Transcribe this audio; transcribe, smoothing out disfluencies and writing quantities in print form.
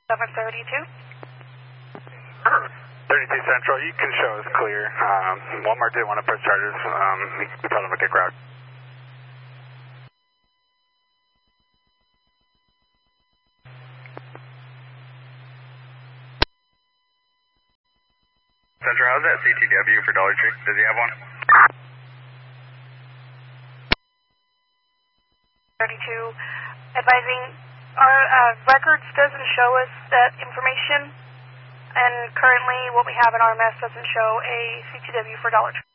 732. 32 Central, you can show us clear. Walmart didn't want to press charges. We told them to kick route. Central, how's that CTW for Dollar Tree? Does he have one? 32, advising our records doesn't show us that information, and currently what we have in RMS doesn't show a CTW for Dollar Tree.